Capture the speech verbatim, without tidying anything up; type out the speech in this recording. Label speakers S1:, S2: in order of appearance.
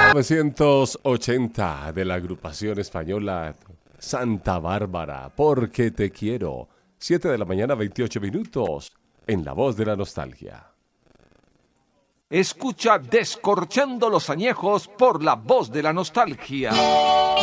S1: mil novecientos ochenta de la agrupación española Santa Bárbara, Porque te quiero. siete de la mañana, veintiocho minutos, en La Voz de la Nostalgia.
S2: Escucha Descorchando los Añejos por La Voz de la Nostalgia.